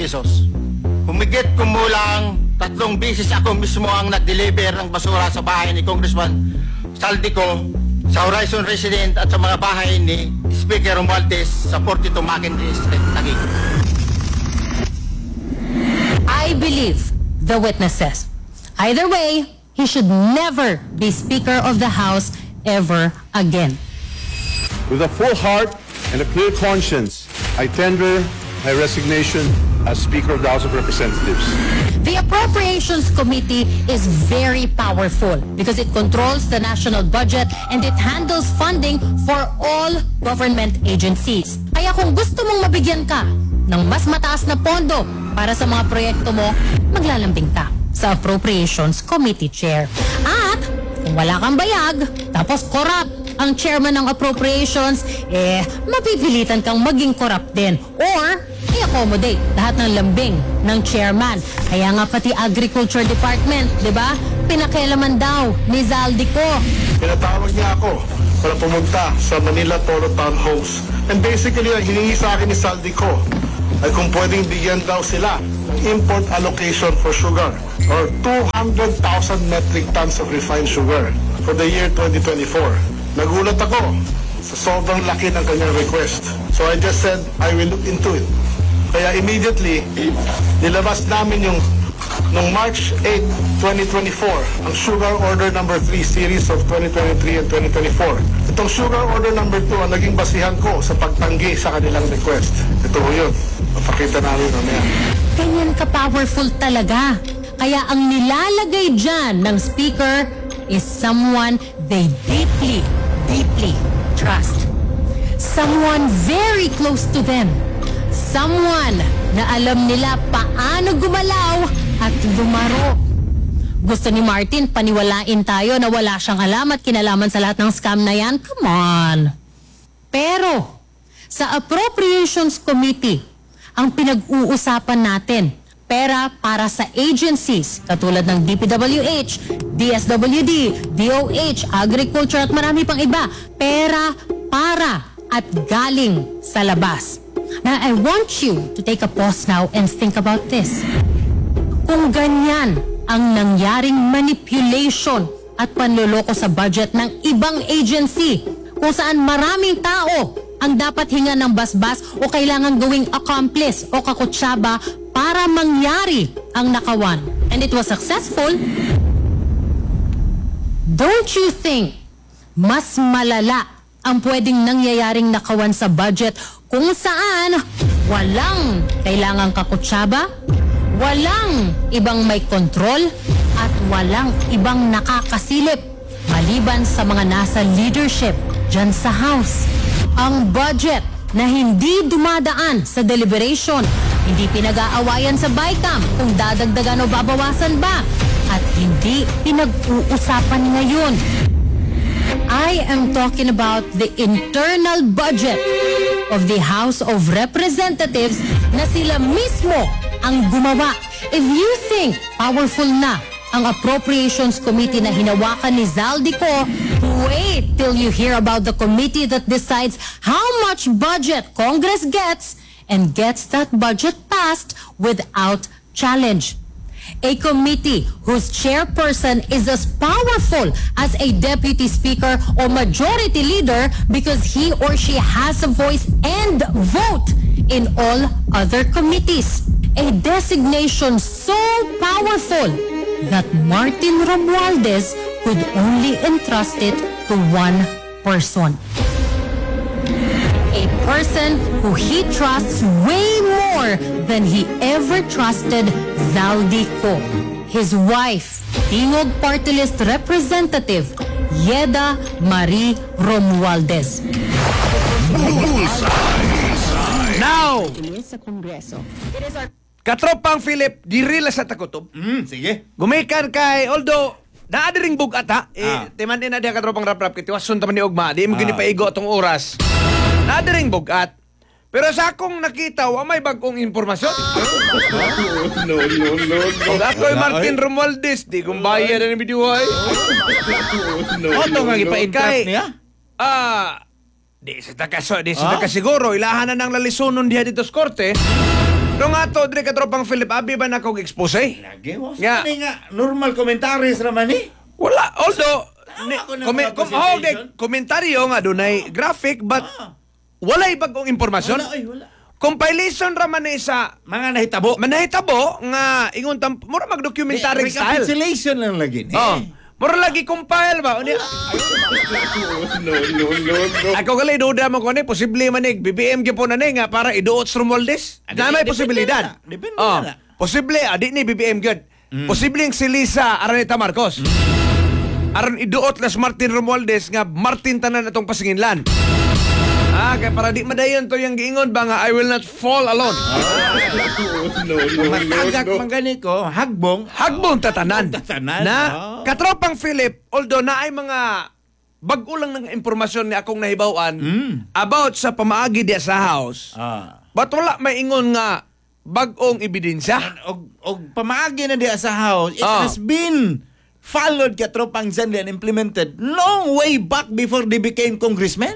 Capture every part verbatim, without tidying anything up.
pesos. Humigit kumulang tatlong bisis ako mismo ang nag-deliver ng basura sa bahay ni Congressman Saldico, sa Horizon Resident at sa mga bahay ni Speaker Romualdez sa forty-two Mackenzie Street, Taguig. I believe the witnesses. Either way, he should never be Speaker of the House ever again. With a full heart and a clear conscience, I tender my resignation as Speaker of the House of Representatives. The Appropriations Committee is very powerful because it controls the national budget and it handles funding for all government agencies. Kaya kung gusto mong mabigyan ka ng mas mataas na pondo para sa mga proyekto mo, maglalambing ka sa Appropriations Committee Chair. At kung wala kang bayag, tapos corrupt ang chairman ng Appropriations, eh, mapipilitan kang maging corrupt din. Or, i-accommodate lahat ng lambing ng chairman. Kaya nga pati Agriculture Department, di ba? Pinakialaman daw ni Zaldico. Pinatawag niya ako para pumunta sa Manila Toro Town Homes. And basically, ang hiningi sa akin ni Zaldico ay kung pwedeng bigyan daw sila ng import allocation for sugar or two hundred thousand metric tons of refined sugar for the year twenty twenty-four. Nagulat ako sa sobrang laki ng kanyang request. So I just said, I will look into it. Kaya immediately, nilabas namin yung noong March eighth, twenty twenty-four, ang Sugar Order number three series of twenty twenty-three and twenty twenty-four. Itong Sugar Order number two ang naging basihan ko sa pagtanggi sa kanilang request. Ito ho yun. Mapakita namin mamaya. Ganyan ka-powerful talaga. Kaya ang nilalagay dyan ng speaker is someone they deeply, deeply trust. Someone very close to them. Someone na alam nila paano gumalaw at lumaro. Gusto ni Martin paniwalain tayo na wala siyang alam at kinalaman sa lahat ng scam na yan? Come on. Pero, sa Appropriations Committee, ang pinag-uusapan natin, pera para sa agencies katulad ng D P W H, D S W D, D O H, Agriculture at marami pang iba. Pera para at galing sa labas. Now, I want you to take a pause now and think about this. Kung ganyan ang nangyaring manipulation at panloloko sa budget ng ibang agency, kung saan maraming tao ang dapat hinga ng basbas o kailangan gawing accomplice o kakutsaba para mangyari ang nakawan, and it was successful, don't you think mas malala ang pwedeng nangyayaring nakawan sa budget kung saan walang kailangang kakutsaba, walang ibang may kontrol, at walang ibang nakakasilip maliban sa mga nasa leadership dyan sa House. Ang budget na hindi dumadaan sa deliberation, hindi pinag-aawayan sa BICAM kung dadagdagan o babawasan ba, at hindi pinag-uusapan ngayon. I am talking about the internal budget of the House of Representatives na sila mismo ang gumawa. If you think powerful na ang Appropriations Committee na hinawakan ni Zaldico, wait till you hear about the committee that decides how much budget Congress gets and gets that budget passed without challenge. A committee whose chairperson is as powerful as a deputy speaker or majority leader because he or she has a voice and vote in all other committees. A designation so powerful that Martin Romualdez could only entrust it to one person. A person who he trusts way more than he ever trusted Zaldico. His wife, Tingog Party List Representative Yeda Marie Romualdez. Now, Sa Kongreso. katropang Philip, dirila sa takutob. Hmm, sige. Gumikan kay, although, naadiring bugat ha, eh, Ah. timan din na diya katropang rap-rap, kitiwasun taman ni Ugma, di mo ginipaigo atong oras. Naadiring bugat. Pero sa akong nakita, wa may bagong impormasyon. No, no, no, no. Kung ako'y Martin Romualdez, di kong bayan na ng video ay. No, Oto nga gipaikay. niya? Ah, di sa taka, di sa taka siguro, ilahan na ng lalisunon diha dito sa korte. Pero nga to, dire katropang Philip, abi ba na kong expose? Lagi mo. Nga. Sa nga, normal commentaries naman eh. Wala. Although, ni, ako na komen, mga kom, oh, presentation. de, komentaryo nga dunay graphic, but Ah. walay bagong impormasyon. Wala, ay, wala. Compilation raman ni sa Mga nahitabo. manahitabo nga ingon tam mura mag-documentary style. Recapitulation lang lagi. Eh. Oh. Mura lagi compile ba? Unya, No, no, no, no. ako gali duda mo ko ni posible man ni B B M gyud po na ni nga para iduot sa Romualdez. Ah, Na may depende posibilidad. na. Depende Oh. na. Posible adi ni B B M gyud. Posibleng si Lisa Araneta Marcos. Aron iduot las Martin Romualdez nga Martin tanan atong pasinginlan. Ah, kaya para di madayon to yung giingon ba nga I will not fall alone. No, no, no, Matagak no. man gani ko, hagbong. Hagbong tatanan. Tatanan, Na oh. katropang Philip, although na ay mga bag-o lang ng impormasyon ni akong nahibawan about sa pamaagi diya sa house. Ah. But wala may ingon nga bag-ong ebidensya. Og, og pamaagi na diya sa house, it Ah. has been followed katropang Zanli and implemented long way back before they became congressmen.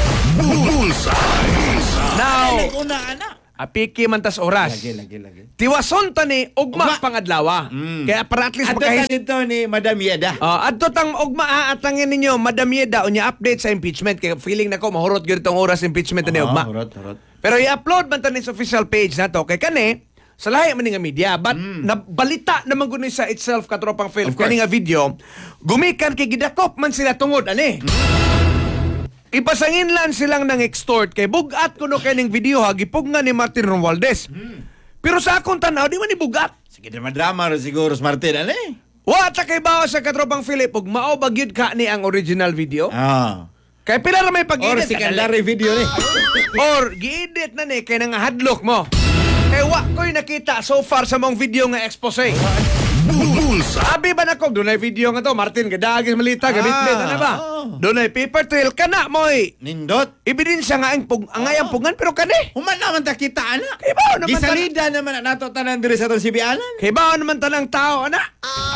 Now, Ay, una ana. apiki man tas oras. Lagi, lagi, lagi. Tiwason ta ni ugma, Ugma. pangadlawa. Kaya para at least Ato makahis... ka dito ni Madam Yeda. Uh, adto tang ugma aatangin ninyo, Madam Yeda, unya update sa impeachment. Kaya feeling na ko, mahurot gyud tong oras impeachment ni ugma. Hurot, hurot. Pero i-upload man tanin sa official page na to. Kay kani, sa lahi man nga media, but nabalita naman guni sa itself katropang film. Of course. Kani nga video, gumikan kay gidakop man sila tungod, ani. Ipasangin lang silang nang extort kay bugat kuno kaning video ha gipugna ni Martin Romualdez. Pero sa akong tanaw di man ni bugat. Sige, drama-drama rin siguro sa Martin, ano eh? Wa ta kay bawa sa katropang Philip ug mao ba gyud ka ni ang original video? Ah. Kay pila ra may Or pag-edit secondary video ni. or gi-edit na ni kay nang hadlok mo. Kay wa ko'y nakita so far sa mong video nga expose. Sabi ba na ko, doon ay video nga to, Martin, gadagis malita, gabit-bit, ano ba? oh. Doon ay paper trail, kana mo'y Nindot. ebidensya nga ang, pug, ang ngayang pugan, pero kani. Human naman ta kita, anak. Kay bao naman Gisalida naman na nato tanan diri sa itong sibianan. Kay bao naman tanang tao, ana?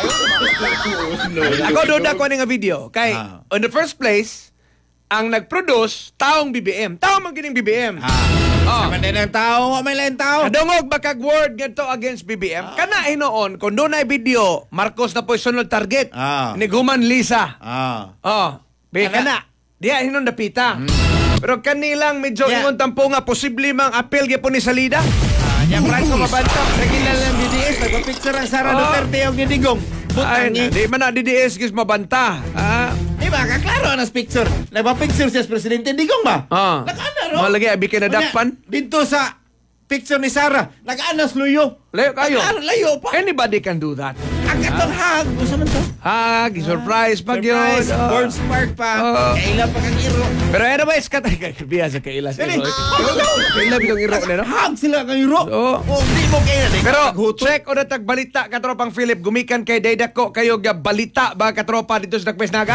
Ako doon ako nga video. Kay, Ah. in the first place, ang nag-produce, taong B B M. Tao man gining B B M. Ah. Oh. Sa man ng tao, wa may lain tao. Kadungog bakag word ganito against B B M. Kana hinoon, kung doon ay video, Marcos na po sunod target. Ah. Ni Guman Lisa. Ah. Oh, be Kana- kana. Diya hinon dapita. Pero kanilang medyo Yeah. ingon tampo nga posible mang apel gyapon ni Salida. Ah, nya prank ko mabanta sa kilala ng D D S, nagpa-picture ang Sara Ah. Duterte og ni Digong. Ay, Butang na, ni. di man na D D S gis mabanta. Ah. Di ba kaklaro ang picture. Nagpa-picture siya sa presidente Digong ba? Ah. Nag-ana ro. Malagi abi kay nadakpan. Unya, Dito sa picture ni Sara, nag-anas luyo. Layo kayo. Nag-ana layo pa. Anybody can do that. Ang katong hag, usa man to. Hag, surprise pag yun. Surprise, Oh. Born Spark pa. Oh. Kaila pa kang iro. Pero anyways, katay kay biya sa kailas. Dali. Kaila bitong iro na no. Hag sila kang iro. Oo. Oh, di mo kaya na. Pero check o natag balita katropang Philip gumikan kay Daydako kayo ga balita ba katropa dito sa Nagpesnaga?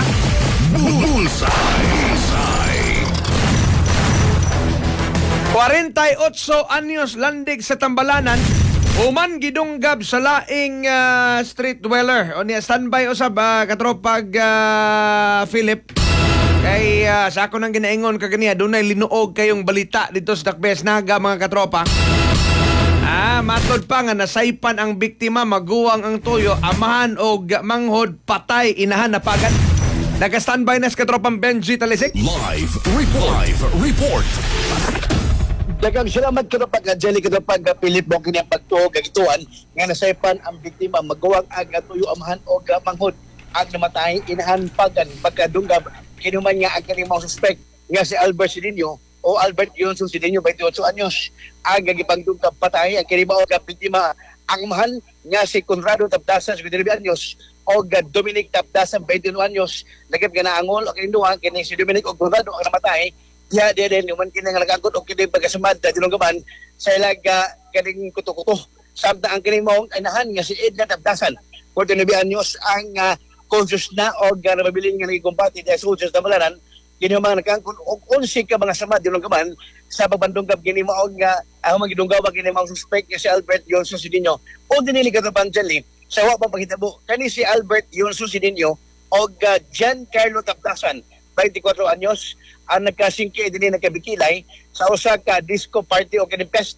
forty-eight anyos landig sa Tambalanan human gidunggab sa laing ah, street dweller o niya standby usab uh, katropag ah, Philip kay ah, sa ako nang ginaingon kaganiya dunay linuog kayong balita dito sa Nagpesnaga mga katropa. Ah, matod pa nga nasaypan ang biktima, maguwang ang tuyo, amahan o manghod, patay, inahan na pagad. Naka-standby na sa katropang Benji Talisik. Live report. Live report. Dagang salamat ko na pag-Angelica na pag-Philip mo kanyang pagtuog ang ituan nga nasaypan ang biktima magawang aga tuyo amahan o manghod ang namatay inahan pagan pagkadunggab kinuman nga ang kanyang mga suspect nga si Albert Sidinio o Albert Yonson Sidinio twenty-eight anyos aga gipangdunggab patay ang kaniang mga biktima ang mahal nga si Conrado Tabdasan twenty-three anyos o Dominic Tabdasan twenty-one anyos lagip nga naangol o kinuha kini si Dominic o Conrado ang namatay. Ya, dia din yung man kinang nagagod o kining pagkasamad na dinunggaman sa ilaga kaning kuto-kuto. Sabda ang kining mong inahan nga si Edna Tabdasan. forty-nine anyos ang uh, conscious na o uh, mabiling nga nagikumpati dahil soldiers na malaran. Kini mga nagkangkon o unsi ka mga samad dinunggaman sa pagbandunggab kini mo og nga ang mga gidunggawa kini mga suspect nga si Albert Yonson Sidinio. O dinili ka ng Angeli sa wa pa pagitabo kani si Albert Yonson Sidinio o uh, Giancarlo Tabdasan twenty-four anyos ang nagkasingki din nagkabikilay sa usa ka disco party o kining pesta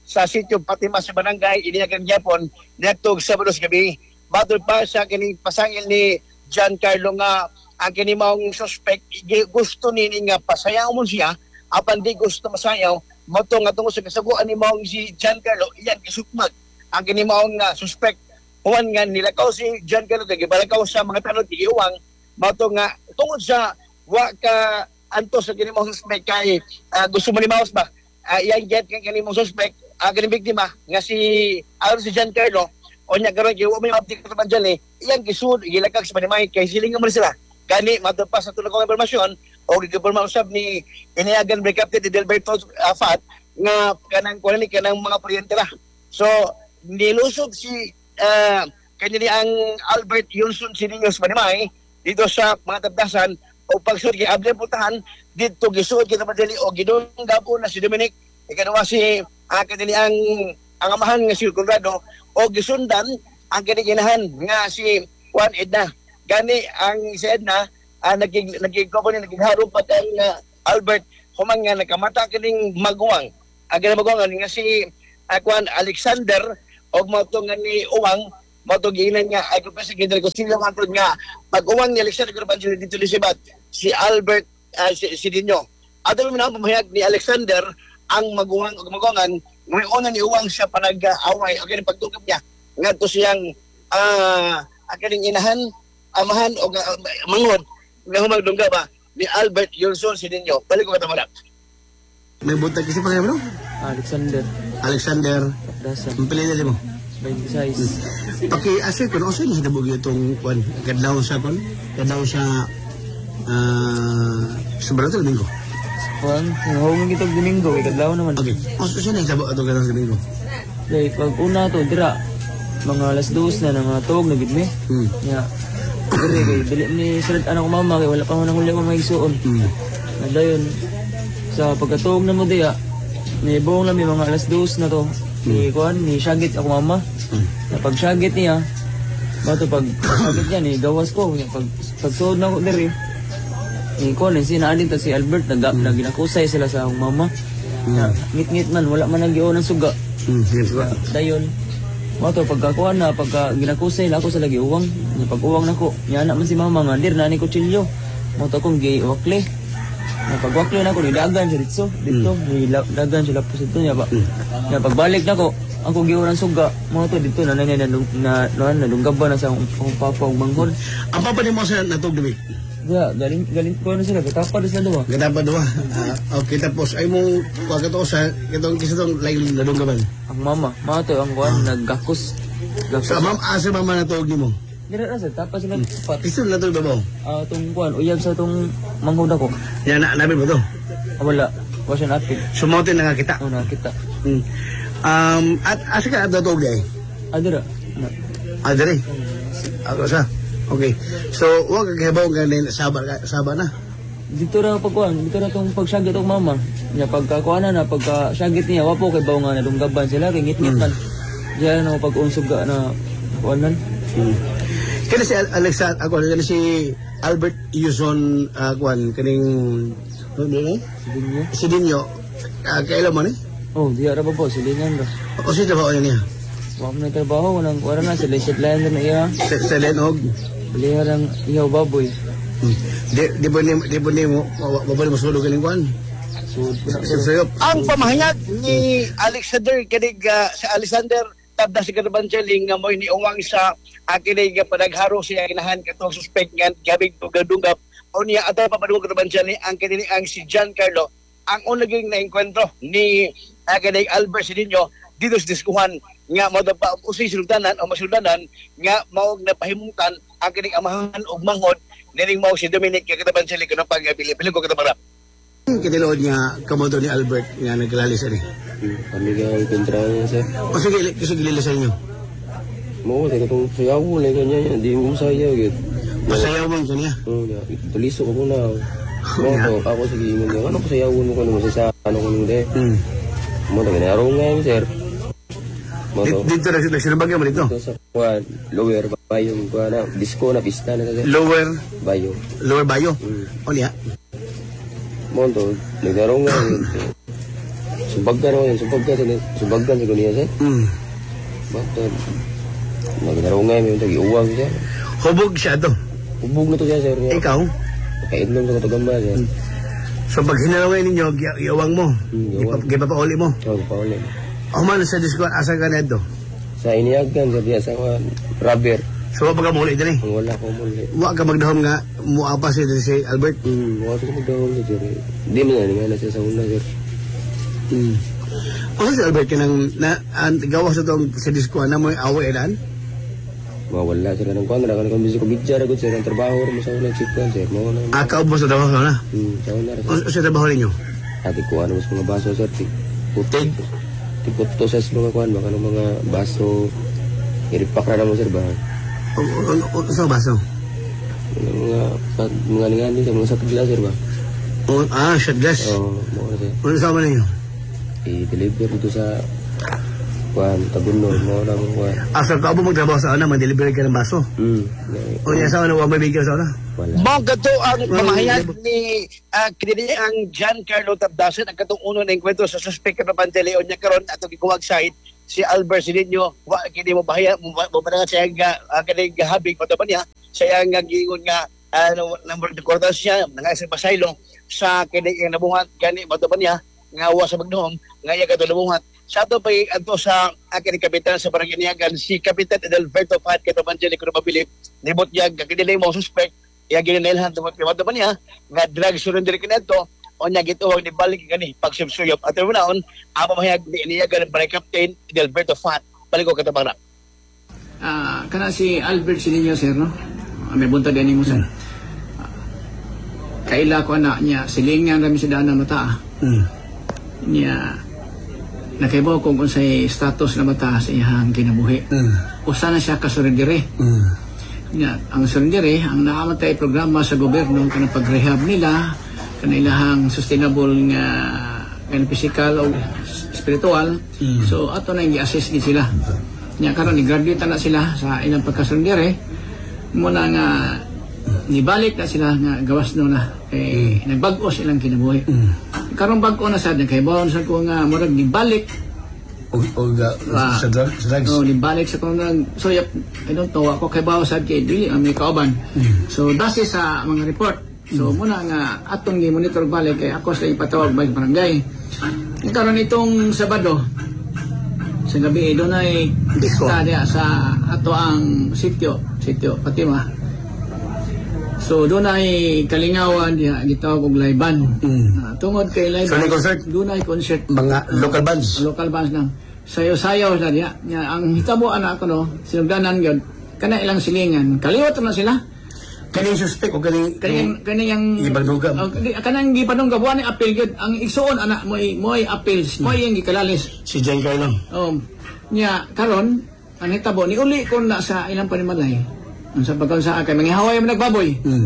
sa sitio Fatima sa barangay iniyagan gyapon niadtog Sabado sa gabi. Matod pa sa kining pasangil ni Giancarlo nga ang kini maong suspect igi- gusto nini nga pasayaw mo siya apan di gusto masayaw moto nga tungod sa kasaguan ni maong si Giancarlo iyan kisukmag ang kini maong nga suspect human nga nilakaw si Giancarlo kay gibalakaw sa mga tanod iuwang moto nga tungod sa wa ka antos sa kini maong suspect kay ah, gusto mo ni maos ba uh, iyan get kang kini maong suspect ang uh, kini biktima nga si aron si Giancarlo o niya karon kay wa may update sa banjal eh iyan kisud gilakag sa panimay kay silingan mo sila gani matod pa sa tulong kong impormasyon o giporma usab ni iniagan break captain ni Delberto Afat nga kanang kuno ni kanang mga kuryente ra so nilusog si uh, kanya ni ang Albert Yunson Sininyos Manimay dito sa mga tabdasan o pagsud kay Abel Putahan dito gisuod kita madali o gidungga po na si Dominic ikaduwa si uh, kanya ang ang amahan nga si Conrado o gisundan ang kiniginahan nga si Juan Edna gani ang si Edna uh, naging naging company naging harap pa ang uh, Albert humang nga nakamata kining maguwang ang uh, maguwang nga si uh, Juan Alexander og moto nga ni Uwang moto giinan nga ay ko pa sa General Consilio matod nga pag-uwang ni Alexander Corbanjo dito ni Sibat si Albert uh, si, si Dinyo ato man ang pamahayag ni Alexander ang maguwang og maguwangan may una ni Uwang siya panag-away ang kanyang pagtugab niya ngadto siyang uh, ang kanyang inahan amahan o uh, manghod nga humagdungga ba ni Albert Yunson Sidinyo balik ko katamarap May butag kasi pa bro? Alexander. Alexander. Dasan. Ang pili mo? twenty-six. Paki-asay ko, ano sa'yo sinabog itong kwan? Kadlaw sa kwan? Kadlaw sa uh, Sabado ito, Domingo? Kwan, nahawag kita Domingo, ikadlaw naman. Okay. O saan na isabog ito kadlaw sa Domingo? Dahil pag una to, dira, mga alas dos na ng mga tuwag na gidme. Hmm. Ya. Diri kay dili ni salat anak ko mama kay wala pa mo nang huli ko magsuon. Hmm. Nadayon sa pagkatuog na mo diya, ni buong lang may mga alas dos na to. Ni kuan ni Shagit ako mama. Hmm. Na pag Shagit niya, bato pag Shagit niya ni gawas ko, pag pagsuod na ko diri. Ni kuan ni sinadin ta si Albert nag Hmm. naginakusay sila sa akong mama. Hmm. Ngit-ngit man wala man nagioon ng suga. Hmm. Yes, ba? Dayon. Mato pagkakuan na pagka ginakusay la ako sa lagi uwang. Ni pag uwang nako, nya na man si mama nga dir na ni kutsilyo. Mato kong gi wakle. Na pag wakle nako ni dagan sa ditso, dito ni la- dagan sila po dito niya ba. Nya pagbalik nako, ako giuran suga. Mato dito na na na na na nadunggab ba na sa akong papa ug manghod. Ang papa ni mo sa natog dumi? Ga galing galing ko na sila katapa sila duwa. Ganda pa doon. Uh, okay, tapos ay mo wag ito sa itong kisa itong lain na doon gaban. Ang mama, mato ang kuan naggakus. So, ma'am, asa mama natog ni mo? Dira ra sa tapa sila sapat. Kiso natog ba mo? Ah, tong kuan uyab sa tong manghod ako. Yan na, nabi mo to. Ah, wala. Wa siya napit. Sumotin na nga kita. Oh, nakita. Hmm. Um, at asa ka natog di ay? Ah, dira. Na. Ah, dali. Ako sa. Okay. So, wag kagabaw nga din saba saba na. Dito ra pagkuan, dito ra tong pagsagit og mama. Nya pagkakuan na pagka sagit niya wapo kay baw nga nadunggaban sila kay ngit-ngit man. Diyan na pag-unsog ga na kuanan. Hmm. Kani si Alexa, ako kani si Albert Yuzon uh, kuan kaning ano ni? Sidinyo. Si Dinyo. Uh, kailan man eh? Oh, diya ra ba po silingan ra. O si trabaho niya? Wa mo na trabaho nang wala na sila sideline na iya. Sa, sa Lenog? Balihan lang iyaw baboy. Hmm. Di, di ba ni di ba ni mo mabali mo sulog kaning kuan? So, Sayop. Ang pamahayag ni Alexander kinig uh, sa Alexander tabda si Garbancheling nga mo ni uwang sa akinig uh, panagharo siya kinahan katong suspect nga gabig gadungap o niya atay pa padung Garbancheling ang kini ang si Giancarlo ang unaging naengkwentro ni akinig Albert Sidinyo dito sa diskuhan nga mo pa usay sultanan o masultanan nga mao napahimutan ang kinig amahan og manghod nining mao si Dominic kay Garbancheling kuno pag-pili-pili ko katabarap. Kinilood niya kamoto ni Albert nga nagkalali sa ni. Kami ka kontra niya sir. O sige, kasi gilila sa inyo. Mo tayo kung sayaw mo lang kanya yan, di mo sayaw gid. Masayaw mo kanya. Oh, ya, tuliso ko na. Mo to ako sige ingon niya. Ano ko sayaw mo kuno mo sa ano ko nung de. Hmm. Mo tayo na ro nga sir. Mo to. Dito na sila sinabagay mo dito. Ito sa kuan, lower bayo kuan na disco na pista na sir. Lower Bayo. Lower Bayo. Hmm. O niya. Mo to, naglaro nga. Subagkan ako yan, subagkan sa subagkan sa kuniya sir. Hmm. Bakit? Nagdarungay may tagi uwang siya. Hubog siya to. Hubog na to siya sir. Ikaw? Kainom sa katagamba sir. So pag hinalaway ninyo, gi- iawang mo. Hmm, iawang. Gipapauli mo. Oo, pauli. O man sa disco, asa ka na ito? Sa iniyagan sir, diya sa mga rubber. So wala ka muli din eh. Wala ko muli. Wa ka magdahom nga, mua pa si, si Albert. Hmm, wala ko magdahom na sir. Hindi mo na, nga na siya sa una sir. Hmm. O si Albert ka nang, na, an, gawas na itong sa disco, na mo away ilan? Mawala sir ng kwan, naka nakambisi ko bidya ra gud sir ang trabaho mo sa una chip kan sir. Mao na. Ah, kaubos na trabaho na? Hmm, sa una ra. O sa trabaho ninyo? Ati ko ano mas mga baso sir, ti putik. Ti puto sa mga kwan, baka ng mga baso. Iripak ra mo sir ba? O, o, o, o sa baso? Mga pag mga ngani sa mga sakit sir ba? O, ah, shot glass? Oo, mao na sir. Ano sa ninyo? I-deliver dito sa kwan Tagunog mo lang kwan. Ah, so ka magtrabaho sa una, mag-deliver ka ng baso? Hmm. O niya sa una, huwag may bigyan sa una? Wala. Mao kadto ang pamahayag ni uh, kini ang Giancarlo Tabdasan ang katong uno na kwento sa suspect na Panteleon niya karon atong gikuwag side si Albert Silinyo wa kini mo bahaya mo ba siya nga uh, kini gahabig pa ba niya siya nga giingon nga ano number de cortas siya nga sa pasaylo sa kini nga nabuhat gani ba ba niya nga wa sa magnoom nga iya kadto nabuhat sa ato pay adto sa akin kapitan sa barangay Niagan si Kapitan Adalberto Pat kato Angelico Mabilip nibot niya kini mo suspect iya ginilhan tungod kay ba niya nga drug surrender kinadto o niya gituwag ni balik gani pagsubsuyop at naon ang pamahayag ni Niagan Barangay Captain Adalberto Fat balik ko katabara. Ah, kana si Albert Silinyo sir no. May buntag ani mo sir. Uh, kaila ko anak niya silingan rami si dana mata. Hmm. Niya nakaibaw kung unsay status na mata sa iyang kinabuhi. Hmm. Usa na siya kasurrendere. Hmm. Niya ang surrendere ang nakamatay programa sa gobyerno kanang pag-rehab nila kanilahang sustainable nga kan physical o spiritual. Mm. So ato na i-assess gid sila. Nya karon ni graduate na sila sa ilang pagkasurrendere muna nga nibalik na sila nga gawas no na kay mm. nagbag-o silang kinabuhi. Mm. Karon bag-o na sad kay bawon sa ko nga murag nibalik o o uh, sa drugs. Oh, nibalik sa ko nga so yep, I don't know ako kay bawon sad kay dili ang may kauban. Mm. So base sa mga report so mm. muna nga atong gi-monitor balik kay ako sa ipatawag ba barangay. Karon itong Sabado sa gabi doon ay pista diya sa ato ang sitio, sitio Fatima. So doon ay kalingawan diya gitawag og layban. Mm. Uh, tungod kay layban. So concert doon ay concert mga local bands. Uh, local bands lang. Sayo-sayo na diya. Ang hitabo ana ko no, sinugdanan gyud kana ilang silingan. Kaliwat na sila. Kaning suspect o kaning kaning kaning ibanugam uh, kanang gipanunggab wa ni appeal gyud ang igsuon ana mo mo ay appeal mo yung gikalalis si Giancarlo um nya karon ang hitabo ni uli kon na sa ilang panimalay unsa pagkaon sa kay mangihaway man nagbaboy mm.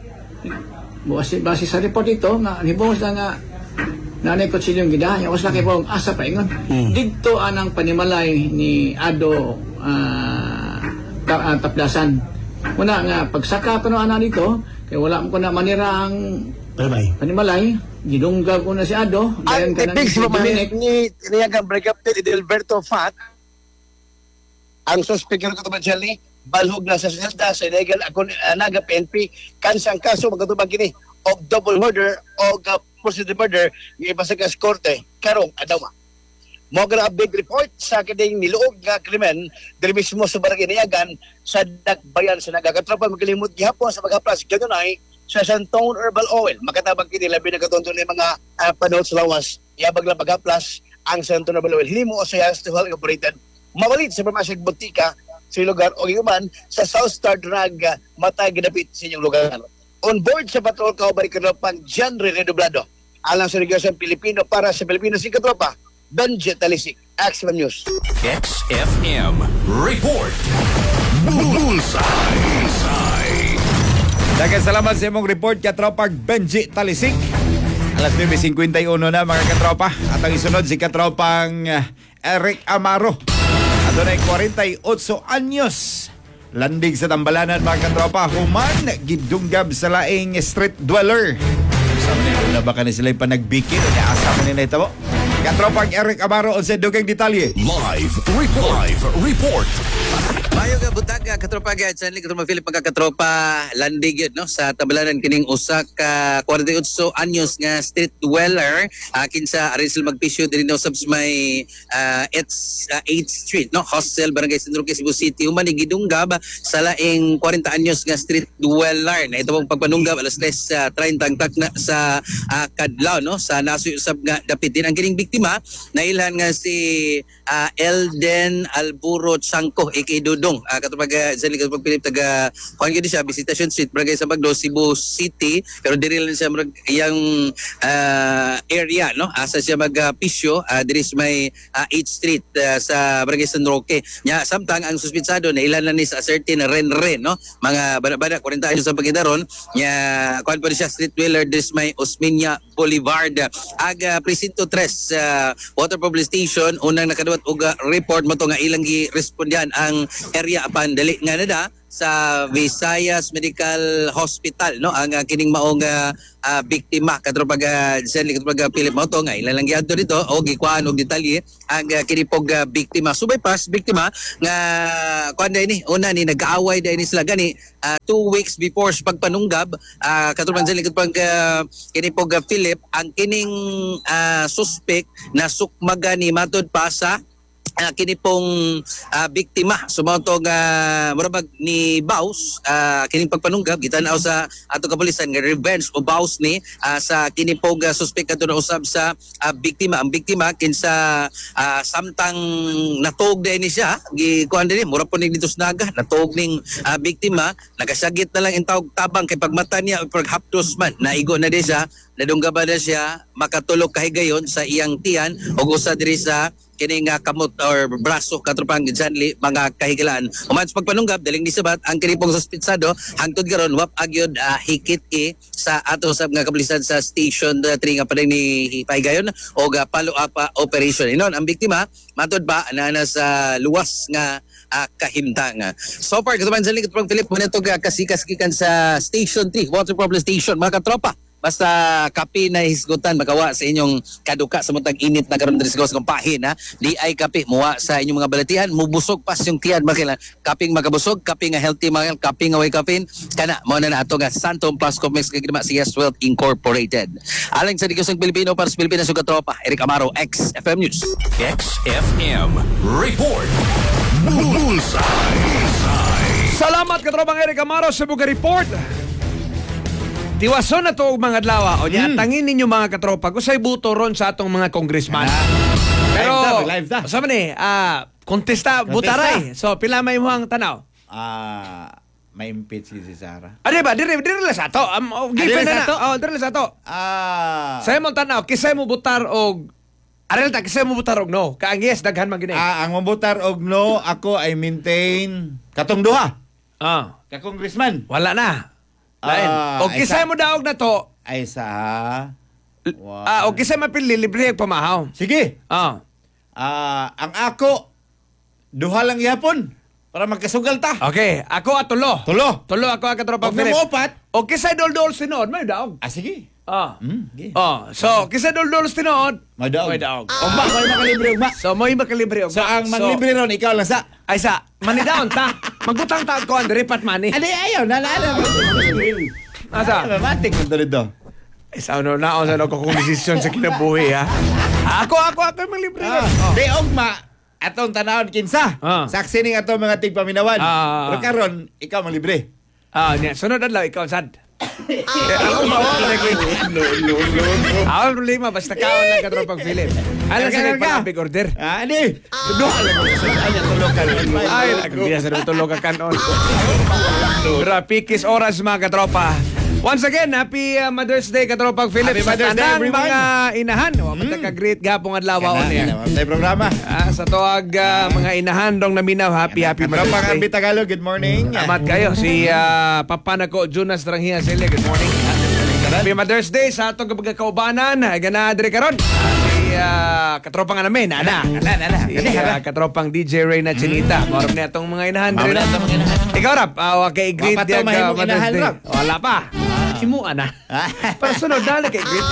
base base sa report ito nga nibong sa nga nanay ko silyong gida nya wasla kay pong asa pa ingon mm. didto anang panimalay ni Ado uh, ta, uh, Tapdasan. Muna nga, pagsaka ko na ana dito, kaya wala mo ko na manira ang Panimalay. Panimalay, gidungga ko na si Ado. Ang tipig si Dominic ni Niagan Barangay Captain Adalberto Fat, ang suspect ko ito Jelly, balhog na sa sinasda sa illegal ako naga P N P, kansang kaso magkatubag kini og double murder o uh, proceeded murder yung iba sa korte, karong adama. Mo gra big report sa kining niluog nga krimen diri mismo sa barangay Niagan sa Dakbayan sa nagakatropa magalimot gihapon sa pagaplas kanunay sa Santone Herbal Oil makatabang kini labi na katonton ni mga uh, panahon sa lawas yabag lang pagaplas ang Santone Herbal Oil hinimo sa Yastuhal Incorporated mawalit sa pharmacy botika sa lugar o human sa South Star Drug uh, matay gidapit sa inyong lugar on board sa patrol kaubay kanopang John Redoblado alang sa Negosyo Pilipino para sa Pilipino si katropa Benji Talisik, X M News. X F M Report. Bullseye. Daghang salamat sa imong report katropag Benji Talisik. Alas nueve fifty-one na mga katropa. At ang isunod si katropang Eric Amaro. Ato na forty-eight anyos. Landig sa Tambalanan mga katropa. Human gidunggab sa laing street dweller. Sabi na baka na sila yung panagbikil. Naasa mo nila ito mo. Katropang Eric Amaro o sa dugang detalye. Live report. Live report. Mayo ka butag ka katropa ga Chanli katropa Philip pagkatropa landig yun no sa tabalanan kining usa ka forty-eight anyos nga street dweller uh, kinsa arin sila magpisyo diri no sa may uh, eighth Street no hostel barangay San Roque Cebu City human gidunggab sa laing forty anyos nga street dweller na ito pong pagpanunggab alas tres thirty ang takna sa uh, kadlaw no sa nasoy usab nga dapitin ang kining biktima nailhan nga si uh, Elden Alburo Chanco aka Dudong uh, katupag uh, Zali katupag Philip taga kuan gyud siya Visitation Street barangay San Bagdo Cebu City pero diri lang siya mag iyang uh, area no asa siya magpisyo uh, diri sa may uh, eighth Street uh, sa barangay San Roque nya samtang ang suspitsado na ilan na ni sa certain Renre no mga bana-bana forty anyos sa pagidaron nya kuan pa siya street dweller dis may Osmeña Boulevard aga presinto three uh, Water Public Station unang nakadawat og uh, report mo to nga ilang gi-respondan ang area apan dali nga nada sa Visayas Medical Hospital no ang uh, kining maong uh, uh, biktima katropag uh, katropag Philip mo to nga ilang lang gyadto dito og gikuan og detalye ang uh, kinipog uh, biktima subay pas biktima nga kuan day ni una ni nag-aaway day ni sila gani uh, two weeks before sa pagpanunggab uh, katropag katropag uh, kinipog uh, Philip ang kining uh, suspect na sukmaga ni matud pa sa Uh, kini pong uh, biktima sumauto nga uh, murabag ni Baus uh, kining pagpanunggab gitanaw sa ato kapulisan nga revenge o Baus ni uh, sa kini pong uh, suspect kadto na usab sa uh, biktima ang biktima kinsa uh, samtang natog day ni siya gikuan dinhi mura po ning dito naga natog ning uh, biktima nagasagit na lang intawag tabang kay pagmata niya o paghapdos man naigo na di siya nadunggaban na siya makatulog kahigayon sa iyang tiyan o usa diri sa kining uh, kamot or braso katropang Janli mga kahigalaan. Uman sa pagpanunggab daling nisabat ang kinipong suspitsado hangtod karon wap agyod uh, hikit i sa ato sab nga kapulisan sa station three nga padang ni pahigayon o uh, follow up uh, operation. Inon ang biktima matud ba na sa luwas nga uh, kahimtang. So far katropang Janli katropang Philip mo nito uh, kasikas-kikan sa station three Water Problem Station mga katropa. Basta kape na hisgutan makawa sa inyong kaduka sa muntang init na karon diri sa kumpahin ha. Di ay kape muwa sa inyong mga balatian mubusog pas yung tiyan makila. Kaping makabusog, kape nga healthy mga kape nga way caffeine kana mo na ato nga Santom Plus Complex kay gidama si Yes Wealth Incorporated. Alang sa digosong Pilipino para sa Pilipinas ug katropa, Eric Amaro, X F M News. X F M report. Bullseye. Salamat katropang Eric Amaro sa buga report. Tiwason na to mga adlaw. O niya, mm. tangin ninyo mga katropa. Kusay buto ron sa atong mga congressman. Ah. Pero, live da, live da. Sa man eh, uh, kontesta, butaray. So, pila may mo ang tanaw? Ah, uh, may impeach si Sara. Ah, di ba? Dire, dire la sa to. Um, oh, dire la sa to? Oh, dire la sa to. Ah. Sa'yo mo tanaw, kisay mo butar og... Arel ta, kisay mo butar og no? Kaang yes, daghan man ginay. Ah, ang mabutar og no, ako ay maintain katong duha. Ah. Ka-congressman. Wala na. Lain. Uh, o kisay mo daog na to. Ay sa... Wow. Ah, o kisay mapili, libre ang pamahaw. Sige. Ah. Uh, ang ako, duha lang yapon. Para magkasugal ta. Okay. Ako at tulo. Tulo. Tulo ako ang katropang Philip. Huwag upat. O kisay dol-dol sinood, may daog. Ah, sige. Ah. Mm, okay. Oh, so kisay dol-dol sinood, may daog. May daog. Ah. Ugma, may makalibre ugma. So, may makalibre ugma. So, ang manglibre ron, ikaw lang sa... Ay sa, manidaon ta. Magbutang ta ko ang ripat money. Adi, ayaw, nalala. Asa? Matik mo dito. Isa ano na ako sa no kung desisyon sa kinabuhi ha. Ako, ako, ako yung libre. Ah. Oh. Di, ugma, atong tanawon kinsa. Ah. Saksi ning atong mga tigpaminawan. Ah. Pero karon, ikaw manglibre. Ah, niya. Sunod adlaw, ikaw sad. Ako ba? No, no, no. Ako problema, basta kaon lang katropang Philip. Alam sa nagpa big order. Ah, di. Duha lang mo sa kanya tulokan. Ay, nagbiya sa tulokan kanon. Pero pikis oras mga katropa. Once again, happy uh, Mother's Day katropang Philip. Happy sa Mother's Day, tanang everyone. mga inahan. O, mataka-great gapong adlaw on air. Tayo programa. Ah, sa tuwag uh, mga inahan dong naminaw, happy, happy Mother's Katropang Day. Ambi Tagalog, good morning. Salamat kayo. Si uh, Papa Nako, Jonas Tranghia Celia, good morning. Happy Mother's Day sa atong kapagkaubanan. Ganadre karon. Si uh, katropang namin, Ana. Si uh, katropang D J Ray na Chinita. Maram na itong mga inahan. Maram na itong mga inahan. Ikaw, Rap, uh, kay great Wapa to, uh, mahimong Mother's inahan, Day. Rap. Wala pa. himuan na. Para sunod na kay Grit.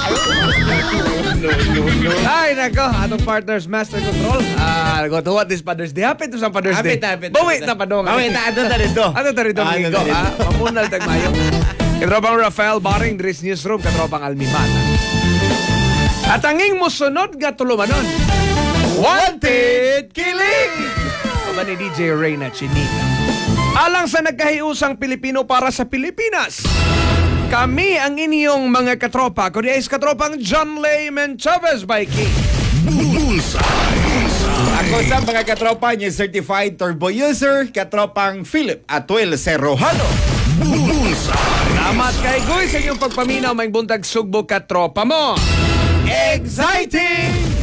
Ay, nako, atong partners Master Control. Ah, uh, to what this Father's Day. Hapit to sa Father's Day. Hapit, hapit. Bawi na pa dong. Bawi na, ato na rito. Ato na rito, Ah, Mingo. ato na rito. Ah, mamunal tagmayo. Katropang Rafael Baring, Dris Newsroom, katropang Almimana. At anging musunod nga tulumanon. Wanted Kilig! Aba ni D J Reyna Chinita. Alang sa nagkahiusang Pilipino para sa Pilipinas. Kami ang inyong mga katropa. Kundi ay katropang John Layman Chavez by King. Ako sa mga katropa niya certified turbo user, katropang Philip Atuel Serrojano. Salamat kay Guy sa inyong pagpaminaw. May buntag sugbo katropa mo. Exciting!